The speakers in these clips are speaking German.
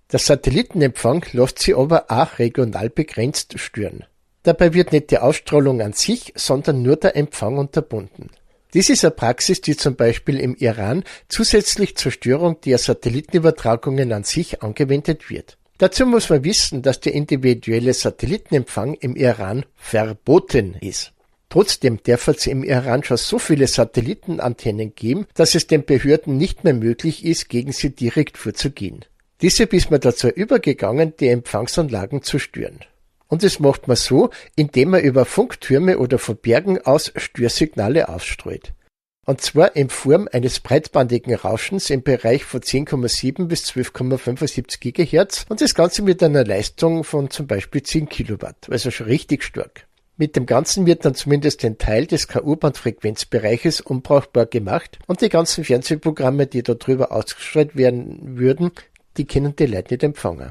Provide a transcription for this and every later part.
Der Satellitenempfang lässt sich aber auch regional begrenzt stören. Dabei wird nicht die Ausstrahlung an sich, sondern nur der Empfang unterbunden. Dies ist eine Praxis, die zum Beispiel im Iran zusätzlich zur Störung der Satellitenübertragungen an sich angewendet wird. Dazu muss man wissen, dass der individuelle Satellitenempfang im Iran verboten ist. Trotzdem darf es im Iran schon so viele Satellitenantennen geben, dass es den Behörden nicht mehr möglich ist, gegen sie direkt vorzugehen. Deshalb ist man dazu übergegangen, die Empfangsanlagen zu stören. Und das macht man so, indem man über Funktürme oder von Bergen aus Störsignale ausstrahlt. Und zwar in Form eines breitbandigen Rauschens im Bereich von 10,7 bis 12,75 GHz und das Ganze mit einer Leistung von zum Beispiel 10 Kilowatt, also schon richtig stark. Mit dem Ganzen wird dann zumindest ein Teil des KU-Band-Frequenzbereiches unbrauchbar gemacht und die ganzen Fernsehprogramme, die darüber ausgestrahlt werden würden, die können die Leute nicht empfangen.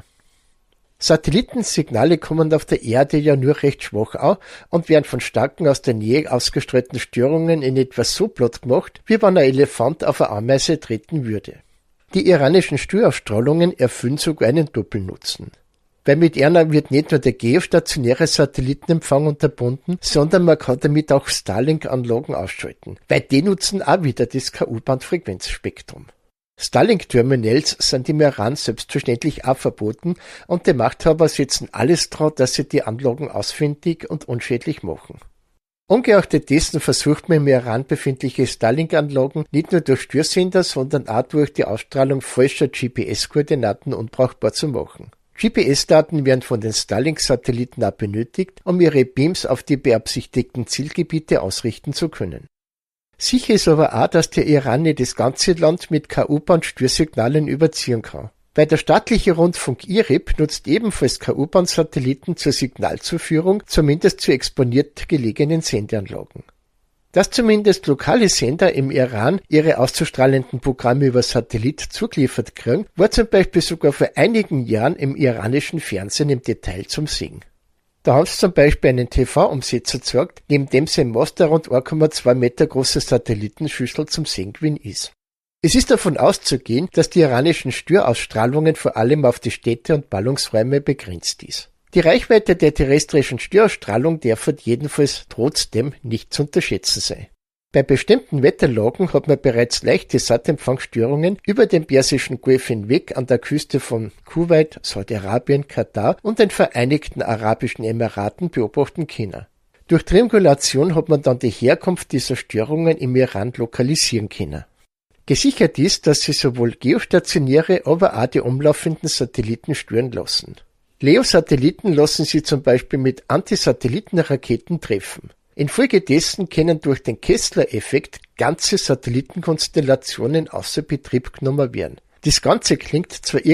Satellitensignale kommen auf der Erde ja nur recht schwach an und werden von starken aus der Nähe ausgestrahlten Störungen in etwa so platt gemacht, wie wenn ein Elefant auf eine Ameise treten würde. Die iranischen Störausstrahlungen erfüllen sogar einen Doppelnutzen. Weil mit einer wird nicht nur der geostationäre Satellitenempfang unterbunden, sondern man kann damit auch Starlink-Anlagen ausschalten, weil die nutzen auch wieder das KU-Band-Frequenzspektrum. Starlink-Terminals sind im Iran selbstverständlich auch verboten und die Machthaber setzen alles dran, dass sie die Anlagen ausfindig und unschädlich machen. Ungeachtet dessen versucht man im Iran befindliche Starlink-Anlagen nicht nur durch Störsender, sondern auch durch die Ausstrahlung falscher GPS-Koordinaten unbrauchbar zu machen. GPS-Daten werden von den Starlink-Satelliten auch benötigt, um ihre Beams auf die beabsichtigten Zielgebiete ausrichten zu können. Sicher ist aber auch, dass der Iran nicht das ganze Land mit KU-Band-Störsignalen überziehen kann. Weil der staatliche Rundfunk IRIB nutzt ebenfalls KU-Band-Satelliten zur Signalzuführung, zumindest zu exponiert gelegenen Sendeanlagen. Dass zumindest lokale Sender im Iran ihre auszustrahlenden Programme über Satellit zugeliefert kriegen, war zum Beispiel sogar vor einigen Jahren im iranischen Fernsehen im Detail zum Sehen. Da haben sie zum Beispiel einen TV-Umsetzer gezeigt, neben dem sein Master rund 1,2 Meter große Satellitenschüssel zum Sehen gewesen ist. Es ist davon auszugehen, dass die iranischen Störausstrahlungen vor allem auf die Städte und Ballungsräume begrenzt ist. Die Reichweite der terrestrischen Störausstrahlung darf jedenfalls trotzdem nicht zu unterschätzen sein. Bei bestimmten Wetterlagen hat man bereits leichte Satempfangsstörungen über den Persischen Golf hinweg an der Küste von Kuwait, Saudi-Arabien, Katar und den Vereinigten Arabischen Emiraten beobachten können. Durch Triangulation hat man dann die Herkunft dieser Störungen im Iran lokalisieren können. Gesichert ist, dass sie sowohl geostationäre, aber auch die umlaufenden Satelliten stören lassen. LEO-Satelliten lassen sie zum Beispiel mit Antisatellitenraketen treffen. Infolgedessen können durch den Kessler-Effekt ganze Satellitenkonstellationen außer Betrieb genommen werden. Das Ganze klingt zwar